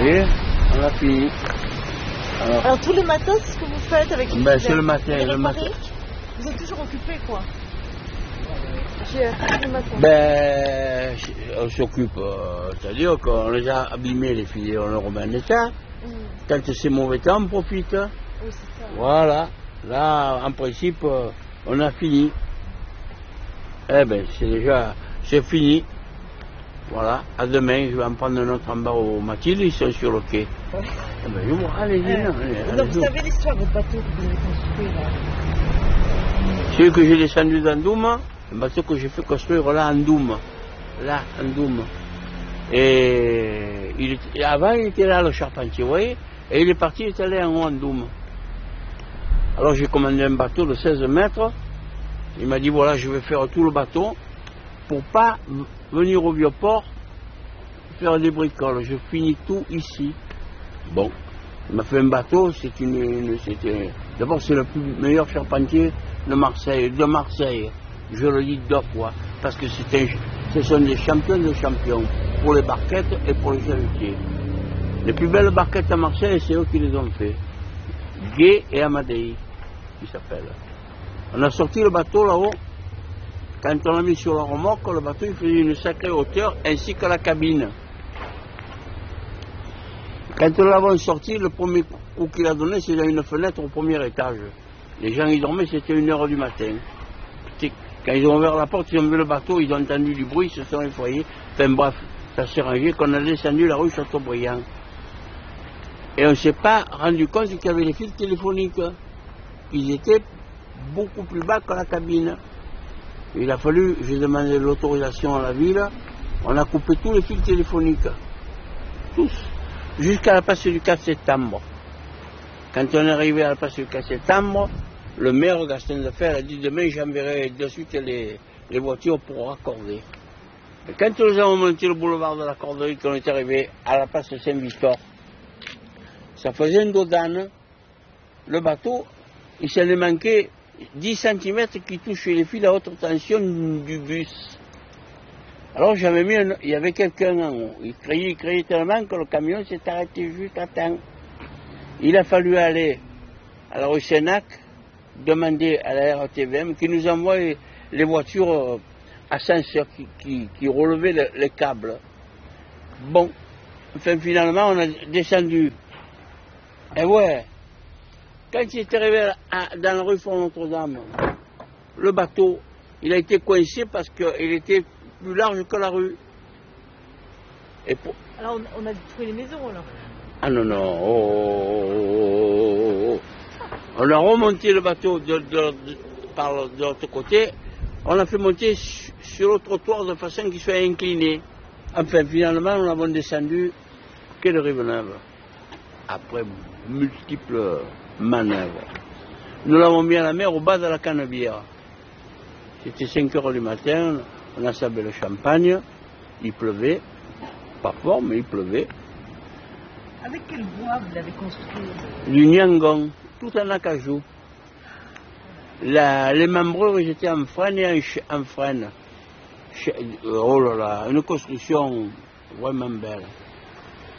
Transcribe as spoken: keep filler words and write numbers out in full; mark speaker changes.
Speaker 1: voyez, on a fini.
Speaker 2: Alors, Alors tous les matins, c'est ce que vous faites avec les
Speaker 1: ben, c'est le matin, le matin.
Speaker 2: Vous êtes toujours occupé, quoi. J'ai tous les matins.
Speaker 1: Ben, on s'occupe, euh, c'est-à-dire qu'on les a abîmés, les filets, on les remet en état. Mm. Quand c'est mauvais temps, on profite.
Speaker 2: Oui, c'est ça.
Speaker 1: Voilà. Là, en principe, euh, on a fini. Eh ben, c'est déjà, c'est fini. Voilà. À demain, je vais en prendre un autre en bas au Mathilde, ils sont sur le quai.
Speaker 2: Ouais.
Speaker 1: Eh ben, je vois, allez-y,
Speaker 2: euh,
Speaker 1: allez, allez,
Speaker 2: donc, vous savez l'histoire de votre bateau que vous avez construit, là?
Speaker 1: Celui que j'ai descendu d'Andoum, le bateau que j'ai fait construire là, en Doum. Là, en Doum. Et il était, avant, il était là, le charpentier, vous voyez, et il est parti, il est allé en haut, en Doum. Alors j'ai commandé un bateau de seize mètres. Il m'a dit, voilà, je vais faire tout le bateau pour pas venir au Vieux-Port faire des bricoles. Je finis tout ici. Bon, il m'a fait un bateau, c'est une, une c'était, d'abord c'est le plus meilleur charpentier de Marseille, de Marseille. Je le dis deux fois, parce que c'est un, ce sont des champions de champions pour les barquettes et pour les chalutiers. Les plus belles barquettes à Marseille, c'est eux qui les ont fait. Gay et Amadei, qui s'appellent. On a sorti le bateau là-haut. Quand on l'a mis sur la remorque, le bateau il faisait une sacrée hauteur, ainsi que la cabine. Quand nous l'avons sorti, le premier coup qu'il a donné, c'est dans une fenêtre au premier étage. Les gens y dormaient, c'était une heure du matin. Quand ils ont ouvert la porte, ils ont vu le bateau, ils ont entendu du bruit, ils se sont effrayés. Enfin bref, ça s'est rangé qu'on a descendu la rue Chateaubriand. Et on ne s'est pas rendu compte qu'il y avait les fils téléphoniques. Ils étaient beaucoup plus bas que la cabine. Il a fallu, j'ai demandé l'autorisation à la ville, on a coupé tous les fils téléphoniques. Tous. Jusqu'à la place du quatre septembre. Quand on est arrivé à la place du quatre septembre, le maire Gaston Defer a dit demain j'enverrai de suite les, les voitures pour raccorder. Et quand nous avons monté le boulevard de la Corderie, qu'on est arrivé à la place de Saint-Victor, ça faisait un dos d'âne. Le bateau, il s'en est manqué dix centimètres qui touchaient les fils à haute tension du bus. Alors j'avais mis, un, il y avait quelqu'un en haut, il criait, il criait tellement que le camion s'est arrêté juste à temps. Il a fallu aller à la rue Sénac, demander à la R T V M qui nous envoie les, les voitures ascenseurs qui, qui, qui relevaient le, les câbles. Bon, enfin finalement on a descendu. Et ouais, quand il est arrivé à, dans la rue Fort Notre-Dame, le bateau, il a été coincé parce qu'il était plus large que la rue. Et pour...
Speaker 2: Alors on, on a détruit les maisons alors?
Speaker 1: Ah non, non, oh, oh, oh, oh. On a remonté le bateau de, de, de, par de l'autre côté, on l'a fait monter sur le trottoir de façon qu'il soit incliné. Enfin, finalement, nous l'avons descendu quai de Rive-Neuve, après multiples manœuvres. Nous l'avons mis à la mer au bas de la Canebière. C'était cinq heures du matin, on a sablé le champagne, il pleuvait, pas fort, mais il pleuvait.
Speaker 2: Avec quel bois vous l'avez construit?
Speaker 1: Du niangon, tout en acajou. La, les membrures, ils étaient en frêne et en, en frêne. Oh là là, une construction vraiment belle.